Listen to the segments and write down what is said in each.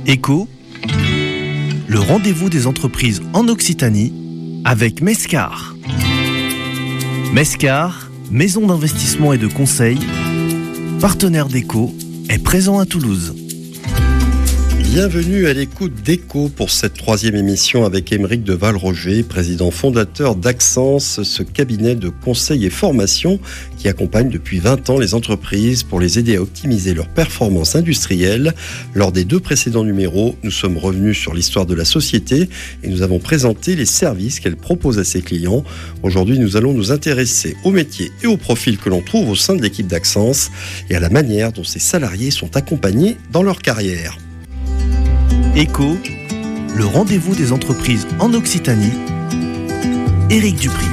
Éco, le rendez-vous des entreprises en Occitanie avec Mescar. Mescar, maison d'investissement et de conseil, partenaire d'Éco, est présent à Toulouse. Bienvenue à l'écoute d'Éco pour cette troisième émission avec Aymeric de Valroger, président fondateur d'Axence, ce cabinet de conseil et formation qui accompagne depuis 20 ans les entreprises pour les aider à optimiser leur performance industrielle. Lors des 2 précédents numéros, nous sommes revenus sur l'histoire de la société et nous avons présenté les services qu'elle propose à ses clients. Aujourd'hui, nous allons nous intéresser aux métiers et aux profils que l'on trouve au sein de l'équipe d'Axence et à la manière dont ses salariés sont accompagnés dans leur carrière. Éco, le rendez-vous des entreprises en Occitanie. Éric Dupri.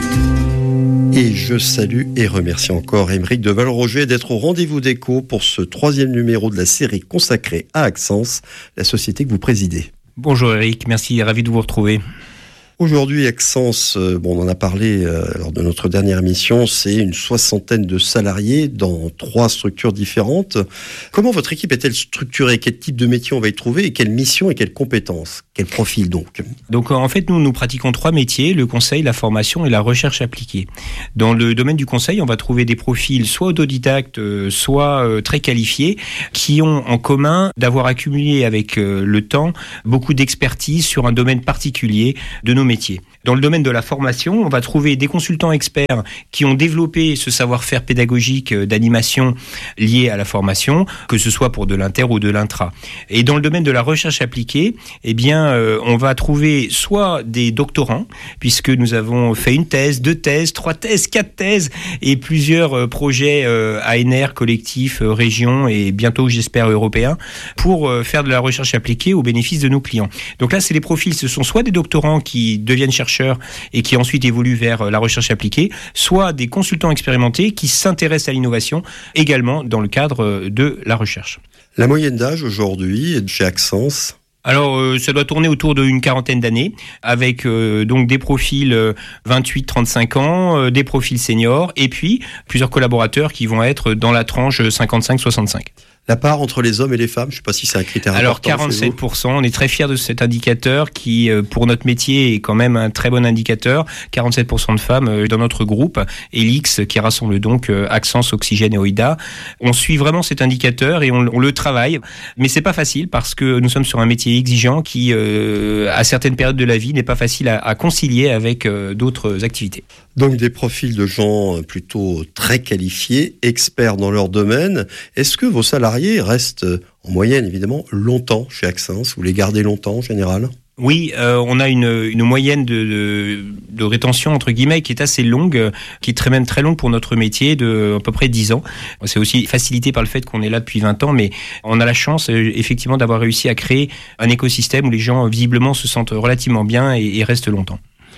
Et je salue et remercie encore Aymeric de Valroger d'être au rendez-vous d'Éco pour ce 3e numéro de la série consacrée à Axence, la société que vous présidez. Bonjour Éric, merci, ravi de vous retrouver. Aujourd'hui, Axence, on en a parlé lors de notre dernière émission, c'est une 60aine de salariés dans 3 structures différentes. Comment votre équipe est-elle structurée ? Quel type de métier on va y trouver et quelle mission et quelles compétences ? Quel profil donc ? Donc en fait, nous pratiquons 3 métiers, le conseil, la formation et la recherche appliquée. Dans le domaine du conseil, on va trouver des profils soit autodidactes, soit très qualifiés, qui ont en commun d'avoir accumulé avec le temps beaucoup d'expertise sur un domaine particulier de nos métiers. Dans le domaine de la formation, on va trouver des consultants experts qui ont développé ce savoir-faire pédagogique d'animation lié à la formation, que ce soit pour de l'inter ou de l'intra. Et dans le domaine de la recherche appliquée, on va trouver soit des doctorants, puisque nous avons fait 1 thèse, 2 thèses, 3 thèses, 4 thèses et plusieurs projets ANR, collectifs, régions et bientôt, j'espère, européens, pour faire de la recherche appliquée au bénéfice de nos clients. Donc là, c'est les profils, ce sont soit des doctorants qui deviennent chercheurs et qui ensuite évoluent vers la recherche appliquée, soit des consultants expérimentés qui s'intéressent à l'innovation également dans le cadre de la recherche. La moyenne d'âge aujourd'hui chez Axence ? Alors, ça doit tourner autour d'une 40aine d'années, avec donc des profils 28-35 ans, des profils seniors, et puis plusieurs collaborateurs qui vont être dans la tranche 55-65. La part entre les hommes et les femmes, je ne sais pas si c'est un critère important. Alors 47%, on est très fiers de cet indicateur qui, pour notre métier, est quand même un très bon indicateur. 47% de femmes dans notre groupe, Elix, qui rassemble donc Axence, Oxygène et Oida. On suit vraiment cet indicateur et on le travaille, mais c'est pas facile parce que nous sommes sur un métier exigeant qui, à certaines périodes de la vie, n'est pas facile à concilier avec d'autres activités. Donc des profils de gens plutôt très qualifiés, experts dans leur domaine. Est-ce que vos salariés restent, en moyenne évidemment, longtemps chez Axence ? Vous les gardez longtemps en général ? Oui, on a une moyenne de rétention entre guillemets qui est assez longue, qui est même très longue pour notre métier, de à peu près 10 ans. C'est aussi facilité par le fait qu'on est là depuis 20 ans, mais on a la chance effectivement d'avoir réussi à créer un écosystème où les gens visiblement se sentent relativement bien et restent longtemps.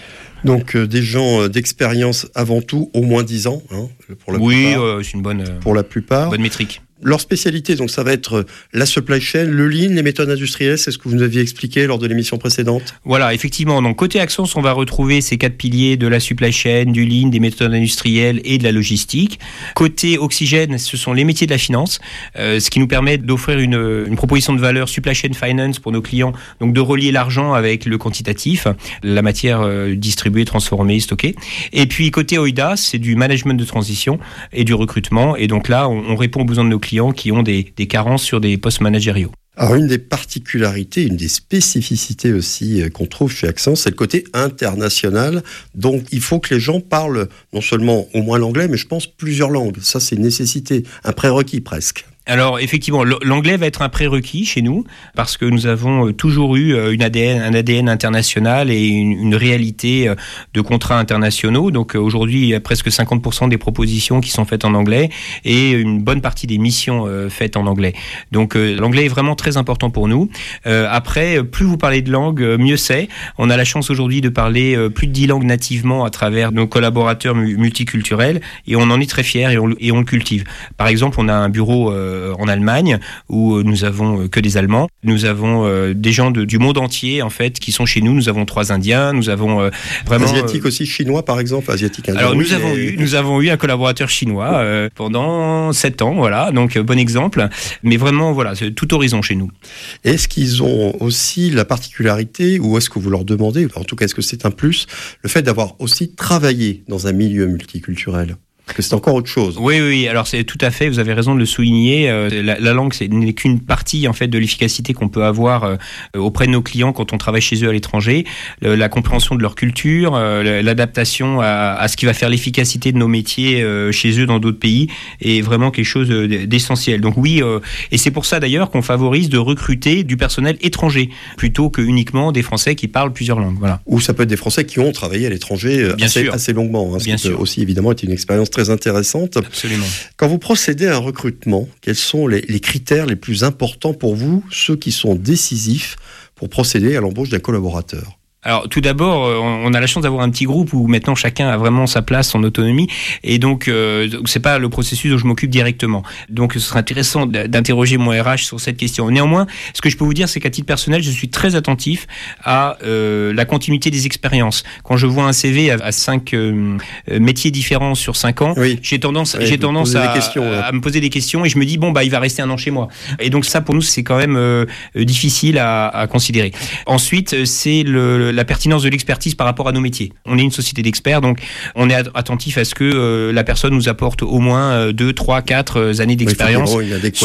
Donc des gens d'expérience avant tout, au moins 10 ans, pour la plupart. C'est une bonne, pour la plupart. Bonne métrique. Leur spécialité, donc ça va être la supply chain, le lean, les méthodes industrielles, c'est ce que vous nous aviez expliqué lors de l'émission précédente. Voilà, effectivement. Donc côté Axence, on va retrouver ces 4 piliers de la supply chain, du lean, des méthodes industrielles et de la logistique. Côté Oxygène, ce sont les métiers de la finance, ce qui nous permet d'offrir une proposition de valeur supply chain finance pour nos clients, donc de relier l'argent avec le quantitatif, la matière distribuée, transformée, stockée. Et puis côté Oida, c'est du management de transition et du recrutement. Et donc là, on répond aux besoins de nos clients qui ont des carences sur des postes managériaux. Alors une des particularités, une des spécificités aussi qu'on trouve chez Axence, c'est le côté international. Donc il faut que les gens parlent non seulement au moins l'anglais, mais je pense plusieurs langues. Ça c'est une nécessité, un prérequis presque. Alors effectivement, l'anglais va être un prérequis chez nous parce que nous avons toujours eu un ADN international et une réalité de contrats internationaux. Donc aujourd'hui, il y a presque 50% des propositions qui sont faites en anglais et une bonne partie des missions faites en anglais. Donc l'anglais est vraiment très important pour nous. Après, plus vous parlez de langue, mieux c'est. On a la chance aujourd'hui de parler plus de 10 langues nativement à travers nos collaborateurs multiculturels et on en est très fiers et on le cultive. Par exemple, on a un bureau en Allemagne, où nous avons que des Allemands. Nous avons des gens du monde entier, en fait, qui sont chez nous. Nous avons 3 Indiens, nous avons vraiment... Asiatiques aussi, chinois par exemple, asiatiques indiens. Alors nous avons eu un collaborateur chinois pendant 7 ans, voilà, donc bon exemple. Mais vraiment, voilà, c'est tout horizon chez nous. Est-ce qu'ils ont aussi la particularité, ou est-ce que vous leur demandez, en tout cas est-ce que c'est un plus, le fait d'avoir aussi travaillé dans un milieu multiculturel ? Parce que c'est encore autre chose. Oui, alors c'est tout à fait, vous avez raison de le souligner. La langue, n'est qu'une partie en fait de l'efficacité qu'on peut avoir auprès de nos clients quand on travaille chez eux à l'étranger. La compréhension de leur culture, l'adaptation à ce qui va faire l'efficacité de nos métiers chez eux dans d'autres pays est vraiment quelque chose d'essentiel. Donc oui, et c'est pour ça d'ailleurs qu'on favorise de recruter du personnel étranger plutôt que uniquement des Français qui parlent plusieurs langues. Voilà. Ou ça peut être des Français qui ont travaillé à l'étranger assez longuement. Bien sûr. Peut aussi évidemment être une expérience très intéressante. Absolument. Quand vous procédez à un recrutement, quels sont les critères les plus importants pour vous, ceux qui sont décisifs pour procéder à l'embauche d'un collaborateur ? Alors tout d'abord, on a la chance d'avoir un petit groupe où maintenant chacun a vraiment sa place, son autonomie, et donc c'est pas le processus dont je m'occupe directement. Donc ce serait intéressant d'interroger mon RH sur cette question. Néanmoins, ce que je peux vous dire, c'est qu'à titre personnel, je suis très attentif à la continuité des expériences. Quand je vois un CV à 5 métiers différents sur 5 ans, oui. j'ai tendance à me poser des questions et je me dis il va rester un an chez moi. Et donc ça pour nous c'est quand même difficile à considérer. Ensuite, c'est la pertinence de l'expertise par rapport à nos métiers. On est une société d'experts, donc on est attentif à ce que la personne nous apporte au moins 2, 3, 4 années d'expérience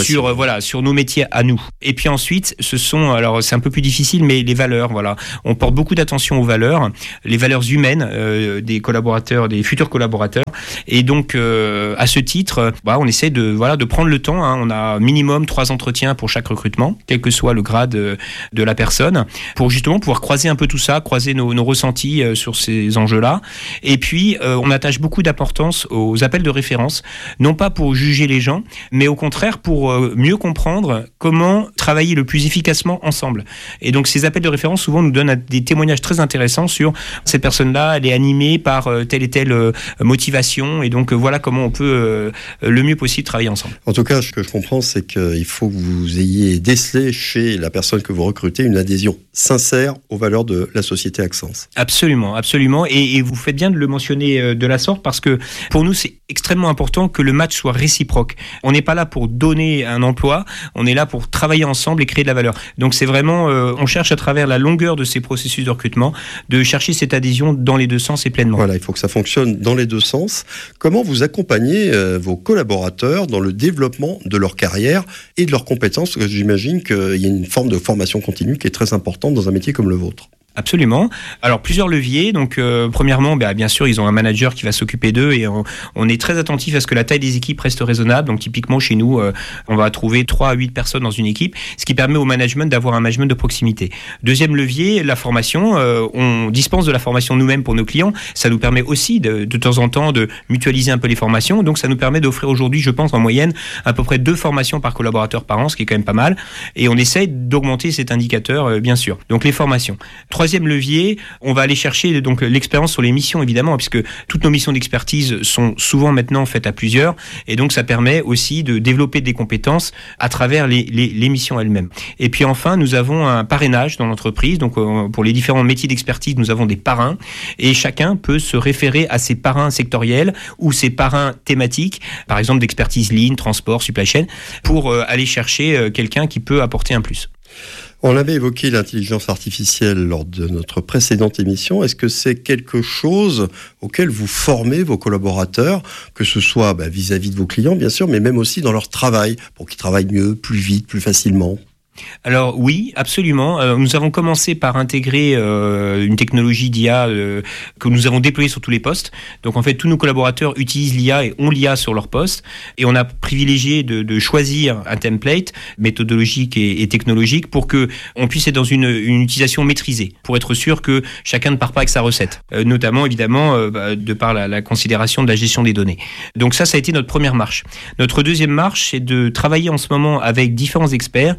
sur nos métiers à nous. Et puis ensuite, alors c'est un peu plus difficile, mais les valeurs, voilà. On porte beaucoup d'attention aux valeurs, les valeurs humaines des collaborateurs, des futurs collaborateurs. Et donc, à ce titre, on essaie de prendre le temps. On a minimum 3 entretiens pour chaque recrutement, quel que soit le grade de la personne, pour justement pouvoir croiser un peu tout ça, croiser nos ressentis sur ces enjeux-là. Et puis, on attache beaucoup d'importance aux appels de référence, non pas pour juger les gens, mais au contraire pour mieux comprendre comment travailler le plus efficacement ensemble. Et donc, ces appels de référence, souvent, nous donnent des témoignages très intéressants sur cette personne-là, elle est animée par telle et telle motivation, et donc voilà comment on peut le mieux possible travailler ensemble. En tout cas, ce que je comprends, c'est qu'il faut que vous ayez décelé chez la personne que vous recrutez une adhésion sincère aux valeurs de la société Axence. Absolument. Et vous faites bien de le mentionner de la sorte parce que pour nous, c'est extrêmement important que le match soit réciproque. On n'est pas là pour donner un emploi, on est là pour travailler ensemble et créer de la valeur. Donc c'est vraiment, on cherche à travers la longueur de ces processus de recrutement de chercher cette adhésion dans les deux sens et pleinement. Voilà, il faut que ça fonctionne dans les deux sens. Comment vous accompagnez vos collaborateurs dans le développement de leur carrière et de leurs compétences ? Parce que j'imagine qu'il y a une forme de formation continue qui est très importante dans un métier comme le vôtre. Absolument. Alors plusieurs leviers. Donc premièrement, bien sûr, ils ont un manager qui va s'occuper d'eux et on est très attentif à ce que la taille des équipes reste raisonnable. Donc typiquement chez nous, on va trouver 3 à 8 personnes dans une équipe, ce qui permet au management d'avoir un management de proximité. Deuxième levier, la formation. On dispense de la formation nous-mêmes pour nos clients. Ça nous permet aussi de temps en temps de mutualiser un peu les formations. Donc ça nous permet d'offrir aujourd'hui, je pense, en moyenne, à peu près 2 formations par collaborateur par an, ce qui est quand même pas mal. Et on essaie d'augmenter cet indicateur, bien sûr. Donc les formations. Troisième levier, on va aller chercher donc l'expérience sur les missions évidemment, puisque toutes nos missions d'expertise sont souvent maintenant faites à plusieurs, et donc ça permet aussi de développer des compétences à travers les missions elles-mêmes. Et puis enfin, nous avons un parrainage dans l'entreprise, donc pour les différents métiers d'expertise, nous avons des parrains, et chacun peut se référer à ses parrains sectoriels ou ses parrains thématiques, par exemple d'expertise ligne, transport, supply chain, pour aller chercher quelqu'un qui peut apporter un plus. On avait évoqué l'intelligence artificielle lors de notre précédente émission. Est-ce que c'est quelque chose auquel vous formez vos collaborateurs, que ce soit vis-à-vis de vos clients, bien sûr, mais même aussi dans leur travail, pour qu'ils travaillent mieux, plus vite, plus facilement ? Alors oui, absolument. Nous avons commencé par intégrer une technologie d'IA que nous avons déployée sur tous les postes. Donc en fait, tous nos collaborateurs utilisent l'IA et ont l'IA sur leur poste. Et on a privilégié de choisir un template méthodologique et technologique pour que on puisse être dans une utilisation maîtrisée, pour être sûr que chacun ne part pas avec sa recette. Notamment, évidemment, de par la considération de la gestion des données. Donc ça a été notre première marche. Notre deuxième marche, c'est de travailler en ce moment avec différents experts sur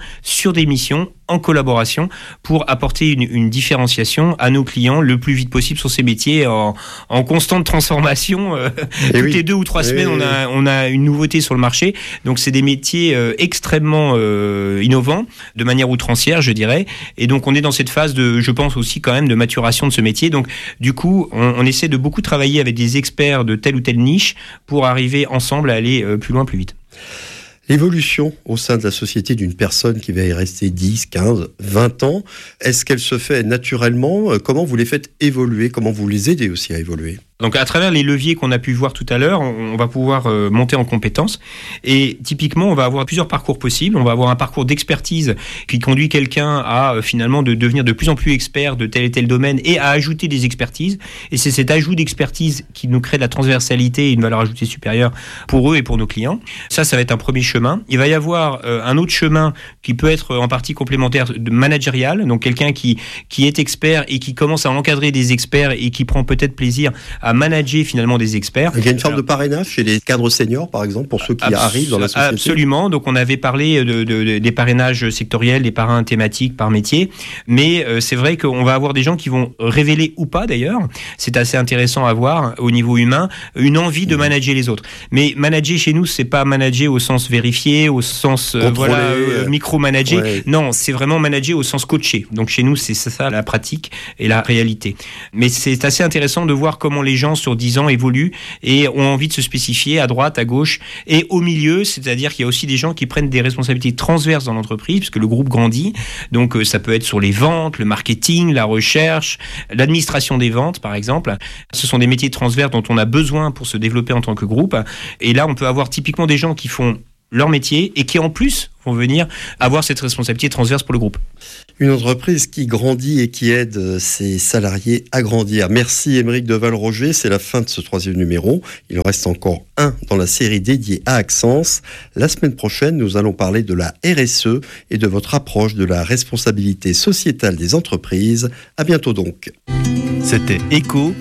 sur des missions en collaboration pour apporter une différenciation à nos clients le plus vite possible sur ces métiers en constante transformation. Toutes les 2 ou 3 semaines, on a une nouveauté sur le marché. Donc, c'est des métiers extrêmement innovants, de manière outrancière, je dirais. Et donc, on est dans cette phase je pense aussi quand même, de maturation de ce métier. Donc, du coup, on essaie de beaucoup travailler avec des experts de telle ou telle niche pour arriver ensemble à aller plus loin, plus vite. L'évolution au sein de la société d'une personne qui va y rester 10, 15, 20 ans, est-ce qu'elle se fait naturellement ? Comment vous les faites évoluer ? Comment vous les aidez aussi à évoluer ? Donc à travers les leviers qu'on a pu voir tout à l'heure, on va pouvoir monter en compétences et typiquement on va avoir plusieurs parcours possibles. On va avoir un parcours d'expertise qui conduit quelqu'un à finalement de devenir de plus en plus expert de tel et tel domaine et à ajouter des expertises. Et c'est cet ajout d'expertise qui nous crée de la transversalité et une valeur ajoutée supérieure pour eux et pour nos clients. Ça va être un premier chemin. Il va y avoir un autre chemin qui peut être en partie complémentaire de managérial, donc quelqu'un qui est expert et qui commence à encadrer des experts et qui prend peut-être plaisir à manager finalement des experts. Il y a une forme de parrainage chez les cadres seniors, par exemple, pour ceux qui arrivent dans la société. Absolument. Donc, on avait parlé des parrainages sectoriels, des parrains thématiques par métier. Mais c'est vrai qu'on va avoir des gens qui vont révéler ou pas, d'ailleurs. C'est assez intéressant à voir au niveau humain, une envie de manager les autres. Mais manager chez nous, c'est pas manager au sens vérifié, au sens micro-manager. Ouais. Non, c'est vraiment manager au sens coaché. Donc, chez nous, c'est ça la pratique et la réalité. Mais c'est assez intéressant de voir comment les gens sur 10 ans évoluent et ont envie de se spécifier à droite, à gauche et au milieu, c'est-à-dire qu'il y a aussi des gens qui prennent des responsabilités transverses dans l'entreprise puisque le groupe grandit, donc ça peut être sur les ventes, le marketing, la recherche, l'administration des ventes par exemple. Ce sont des métiers transverses dont on a besoin pour se développer en tant que groupe et là on peut avoir typiquement des gens qui font leur métier et qui en plus vont venir avoir cette responsabilité transverse pour le groupe. Une entreprise qui grandit et qui aide ses salariés à grandir. Merci Aymeric de Valroger, c'est la fin de ce 3e numéro. Il en reste encore un dans la série dédiée à Axence. La semaine prochaine, nous allons parler de la RSE et de votre approche de la responsabilité sociétale des entreprises. À bientôt donc. C'était ECO,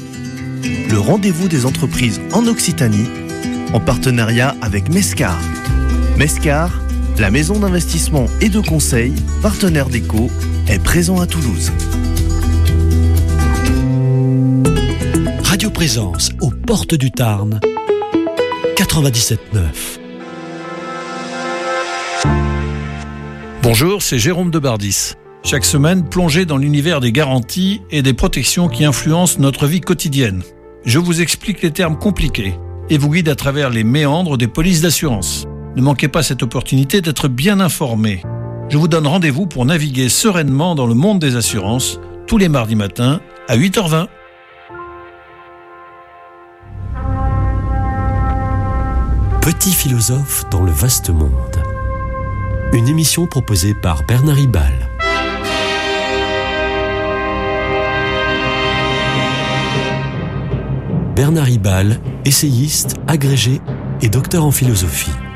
le rendez-vous des entreprises en Occitanie, en partenariat avec Mescar. Mescar, la maison d'investissement et de conseil, partenaire d'ECO, est présent à Toulouse. Radio Présence, aux portes du Tarn, 97.9. Bonjour, c'est Jérôme de Bardis. Chaque semaine, plongez dans l'univers des garanties et des protections qui influencent notre vie quotidienne. Je vous explique les termes compliqués et vous guide à travers les méandres des polices d'assurance. Ne manquez pas cette opportunité d'être bien informé. Je vous donne rendez-vous pour naviguer sereinement dans le monde des assurances tous les mardis matins à 8h20. Petit philosophe dans le vaste monde. Une émission proposée par Bernard Hibal. Bernard Hibal, essayiste, agrégé et docteur en philosophie.